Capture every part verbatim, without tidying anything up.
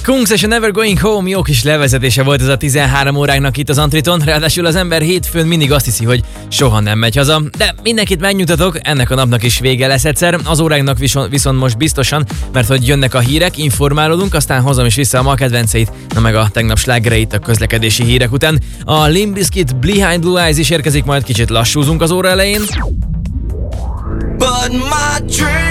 Kungs és a Never Going Home jó kis levezetése volt ez a tizenhárom óráknak itt az Antriton, ráadásul az ember hétfőn mindig azt hiszi, hogy soha nem megy haza, de mindenkit megnyugtatok, ennek a napnak is vége lesz egyszer, az óráknak viszont, viszont most biztosan, mert hogy jönnek a hírek, informálódunk, aztán hozom is vissza a ma kedvenceit, na meg a tegnap slágereit a közlekedési hírek után. A Limp Bizkit Behind Blue Eyes is érkezik, majd kicsit lassúzunk az óra elején. But my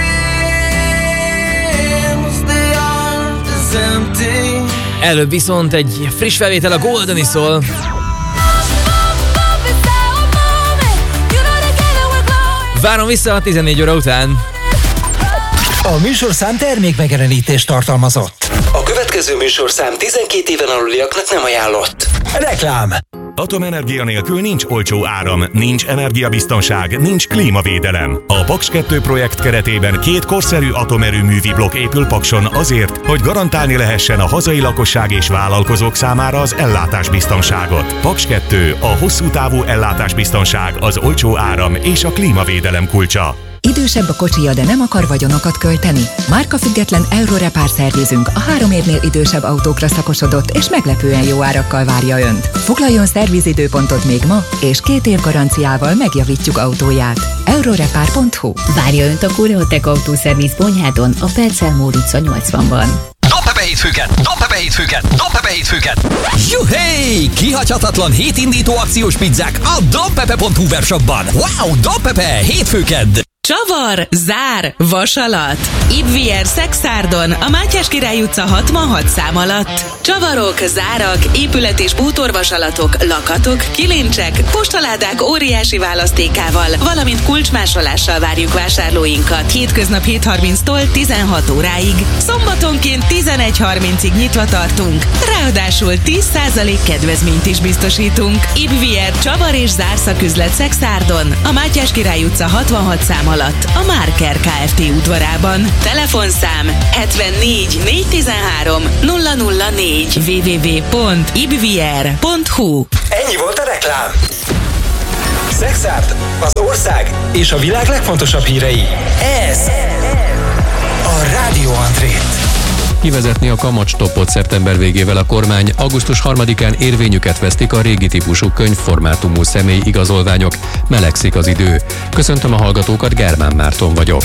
előbb viszont egy friss felvétel a Goldeni szól. Várom vissza a tizennégy óra után. A műsorszám termékmegjelenítést tartalmazott. A következő műsorszám tizenkét éven aluliaknak nem ajánlott. Reklám. Atomenergia nélkül nincs olcsó áram, nincs energiabiztonság, nincs klímavédelem. A Paks kettő projekt keretében két korszerű atomerőművi blokk épül Pakson azért, hogy garantálni lehessen a hazai lakosság és vállalkozók számára az ellátásbiztonságot. Paks kettő, a hosszú távú ellátásbiztonság, az olcsó áram és a klímavédelem kulcsa. Idősebb a kocsija, de nem akar vagyonokat költeni? Márkafüggetlen Eurorepár szervizünk a három évnél idősebb autókra szakosodott és meglepően jó árakkal várja Önt. Foglaljon szervizidőpontot még ma, és két év garanciával megjavítjuk autóját. Eurorepár pont hu. Várja Önt a Koreotech Autószerviz Bonyhádon, a Percelmód utca nyolcvanban. Dobpepe hétfőket! Dobpepe hétfőket! Dobpepe hétfőket! Juhé! Kihagyhatatlan hétindító akciós pizzák a dobpepe pont hu webshopban. Wow! Dobpepe hétfőked! Csavar, zár, vasalat. Ibvier Szexárdon, a Mátyás Király utca hatvanhat szám alatt. Csavarok, zárak, épület- és bútorvasalatok, lakatok, kilincsek, postaládák óriási választékával, valamint kulcsmásolással várjuk vásárlóinkat. Hétköznap hét harminctól tizenhat óráig. Szombatonként tizenegy harmincig nyitva tartunk. Ráadásul tíz százalék kedvezményt is biztosítunk. Ibvier Csavar és zárszaküzlet Szexárdon, a Mátyás Király utca hatvanhat szám alatt, a Márker Kft. Udvarában. Telefonszám hetvennégy négyszáztizenhárom nulla nulla négy double-u double-u double-u pont ibvier pont hu. Ennyi volt a reklám. Szexárd, az ország és a világ legfontosabb hírei. Ez a Rádió Antrét. Kivezetni a kamatstoppot szeptember végével a kormány, augusztus harmadikán érvényüket vesztik a régi típusú könyvformátumú személyi igazolványok. Melegszik az idő. Köszöntöm a hallgatókat, Germán Márton vagyok.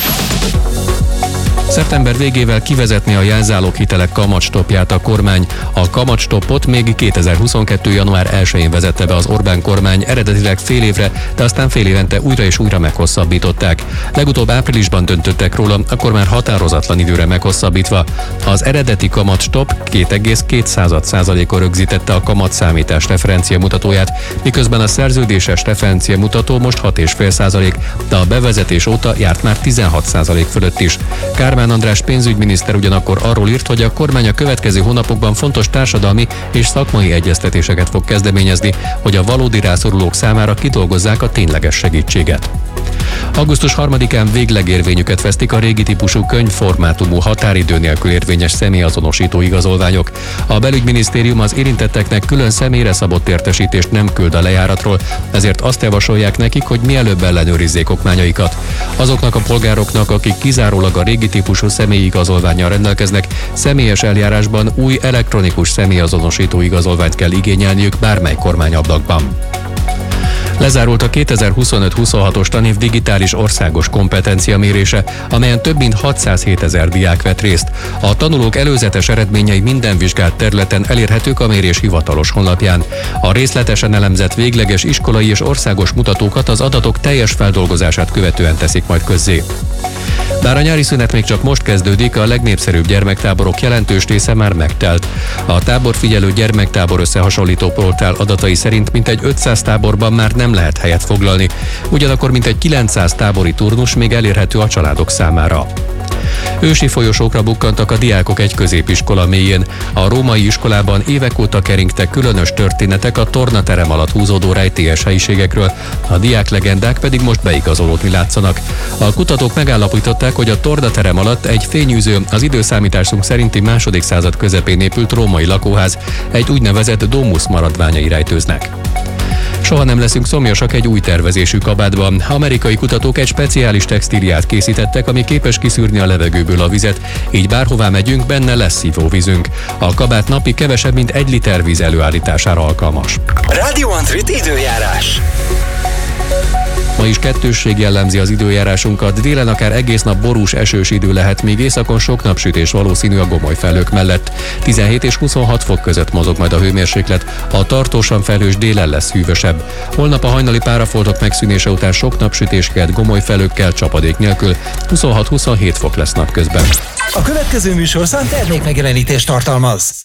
Szeptember végével kivezetni a jelzáloghitelek kamatstoppját a kormány. A kamatstoppot még kétezer-huszonkettő. január elsején vezette be az Orbán kormány, eredetileg fél évre, de aztán fél évente újra és újra meghosszabbították. Legutóbb áprilisban döntöttek róla, akkor már határozatlan időre meghosszabbítva. Az eredeti kamatstopp két egész két százalékon rögzítette a kamatszámítás referencia mutatóját, miközben a szerződéses referencia mutató most hat egész öt százalék, de a bevezetés óta járt már tizenhat százalék fölött is. Kármán András pénzügyminiszter ugyanakkor arról írt, hogy a kormány a következő hónapokban fontos társadalmi és szakmai egyeztetéseket fog kezdeményezni, hogy a valódi rászorulók számára kidolgozzák a tényleges segítséget. augusztus harmadikán végleg érvényüket vesztik a régi típusú könyvformátumú határidő nélkül érvényes személyazonosító igazolványok. A belügyminisztérium az érintetteknek külön személyre szabott értesítést nem küld a lejáratról, ezért azt javasolják nekik, hogy mielőbb ellenőrizzék okmányaikat. Azoknak a polgároknak, akik kizárólag a régi típusú személyi igazolvánnyal rendelkeznek, személyes eljárásban új elektronikus személyazonosító igazolványt kell igényelniük bármely kormányablakban. Lezárult a kétezer-huszonöt-huszonhatos tanév digitális országos kompetencia mérése, amelyen több mint hatszázhétezer diák vett részt. A tanulók előzetes eredményei minden vizsgált területen elérhetők a mérés hivatalos honlapján. A részletesen elemzett végleges iskolai és országos mutatókat az adatok teljes feldolgozását követően teszik majd közzé. Bár a nyári szünet még csak most kezdődik, a legnépszerűbb gyermektáborok jelentős része már megtelt. A táborfigyelő gyermektábor összehasonlító portál adatai szerint mintegy ötszáz táborban már nem lehet helyet foglalni, ugyanakkor mintegy kilencszáz tábori turnus még elérhető a családok számára. Ősi folyosókra bukkantak a diákok egy középiskola mélyén. A római iskolában évek óta keringtek különös történetek a tornaterem alatt húzódó rejtélyes helyiségekről, a diák legendák pedig most beigazolódni látszanak. A kutatók megállapították, hogy a tornaterem alatt egy fényűző, az időszámításunk szerinti második század közepén épült római lakóház, egy úgynevezett domus maradványai rejtőznek. Soha nem leszünk szomjasak egy új tervezésű kabátban. Amerikai kutatók egy speciális textíliát készítettek, ami képes kiszűrni a levegőből a vizet, így bárhová megyünk, benne lesz szívóvízünk. A kabát napi kevesebb, mint egy liter víz előállítására alkalmas. Rádió Antrit időjárás. Ma is kettősség jellemzi az időjárásunkat, délen akár egész nap borús, esős idő lehet, míg északon sok napsütés valószínű a gomoly felhők mellett. tizenhét és huszonhat fok között mozog majd a hőmérséklet, a tartósan felhős délen lesz hűvösebb. Holnap a hajnali párafoltok megszűnése után sok napsütés kelt gomoly felhőkkel, csapadék nélkül, huszonhat-huszonhét fok lesz napközben. A következő műsorszám termékmegjelenítést tartalmaz.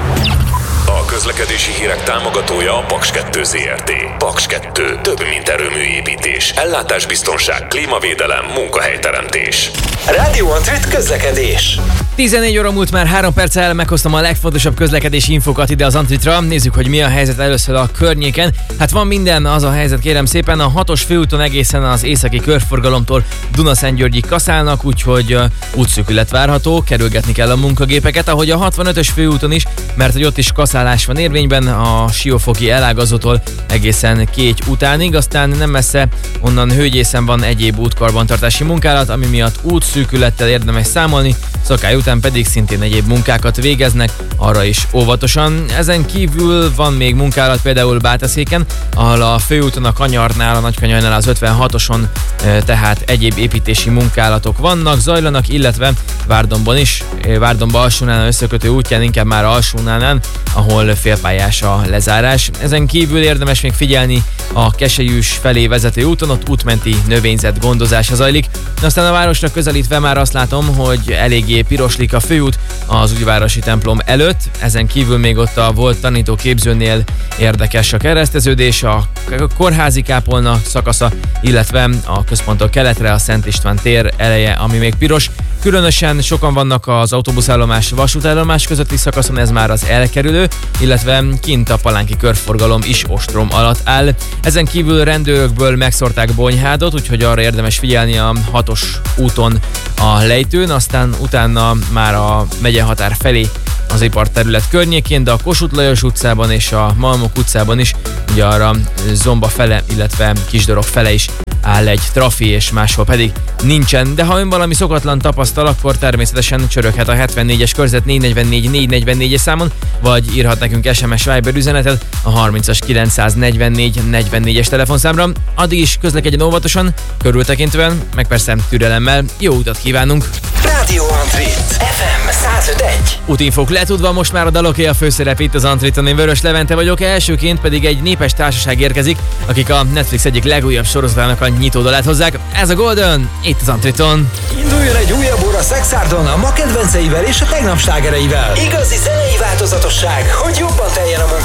A közlekedési hírek támogatója a Paks kettő Zrt. Paks kettő. Több, mint erőműépítés, ellátásbiztonság, klímavédelem, munkahelyteremtés. Rádió Antrit közlekedés. tizenegy óra múlt már három perccel, meghoztam a legfontosabb közlekedési infokat ide az Antritra. Nézzük, hogy mi a helyzet először a környéken. Hát van minden, az a helyzet kérem szépen. A hatos főúton egészen az északi körforgalomtól Dunaszentgyörgyig kaszálnak, úgyhogy uh, útszűkület várható, kerülgetni kell a munkagépeket, ahogy a hatvanötös főúton is, mert hogy ott is kaszálás van érvényben a Siófoki elágazótól egészen Kégy utánig, aztán nem messze onnan Hőgyészen van egyéb útkarbantartási munkálat, ami miatt útszűkülettel érdemes számolni, Szakály után pedig szintén egyéb munkákat végeznek, arra is óvatosan. Ezen kívül van még munkálat például Bátaszéken, ahol a főúton a Kanyarnál, a Nagykanyarnál az ötvenhatoson, tehát egyéb építési munkálatok vannak, zajlanak, illetve Várdombon is, Várdomba Alsónál összekötő útján, inkább már Alsónálnál, ahol félpályás a lezárás. Ezen kívül érdemes még figyelni a Keselyűs felé vezető úton, ott útmenti növényzet gondozása zajlik. Aztán a városra közelítve már azt látom, hogy eléggé piroslik a főút az Újvárosi templom előtt. Ezen kívül még ott a volt tanítóképzőnél érdekes a kereszteződés, a kórházi kápolna szakasza, illetve a központtól keletre a Szent István tér eleje, ami még piros. Különösen sokan vannak az autóbuszállomás vasútállomás közötti szakaszon, ez már az elkerülő, illetve kint a palánki körforgalom is ostrom alatt áll. Ezen kívül rendőrökből megszórták Bonyhádot, úgyhogy arra érdemes figyelni a hatos úton a Lejtőn, aztán utána már a megyehatár felé az iparterület környékén, de a Kossuth Lajos utcában és a Malmok utcában is, ugye arra Zomba fele, illetve Kisdorog fele is áll egy trafi, és máshol pedig nincsen. De ha ön valami szokatlan tapasztal, akkor természetesen csöröghet a hetvennégyes körzet négy negyvennégy négy negyvennégyes számon, vagy írhat nekünk es em es Viber üzenetet a harmincas kilencszáznegyvennégy negyvennégyes telefonszámra. Addig is közlekedjen óvatosan, körültekintően, meg persze türelemmel. Jó utat kívánunk! Rádió Antrit ef em száz öt egy. Útinfók letudva, most már a daloké a főszerep itt az Antriton, én Vörös Levente vagyok, elsőként pedig egy népes társaság érkezik, akik a Netflix egyik legújabb sorozatának a nyitódalát hozzák. Ez a Golden, itt az Antriton. Induljon egy újabb óra Szexárdon a ma kedvenceivel és a tegnap slágereivel. Igazi zenei változatosság, hogy jobban teljen a munka